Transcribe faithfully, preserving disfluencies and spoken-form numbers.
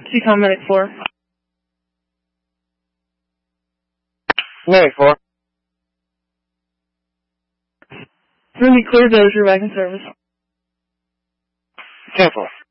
T-Com Medic four. Medic four. Ruby clear Dozier back in service. ten four.